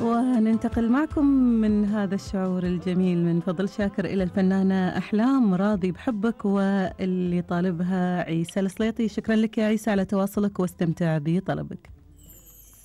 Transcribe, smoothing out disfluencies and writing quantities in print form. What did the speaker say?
وننتقل معكم من هذا الشعور الجميل من فضل شاكر إلى الفنانة أحلام راضي بحبك، واللي طالبها عيسى السليطي. شكرا لك يا عيسى على تواصلك واستمتاع بطلبك.